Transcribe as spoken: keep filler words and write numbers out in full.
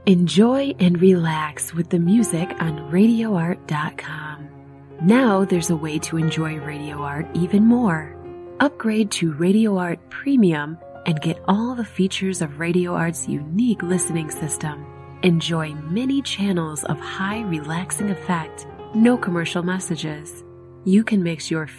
Enjoy and relax with the music on radio art dot com. Now there's a way to enjoy Radio Art even more. Upgrade to Radio Art Premium and get all the features of Radio Art's unique listening system. Enjoy many channels of high relaxing effect, no commercial messages. You can mix your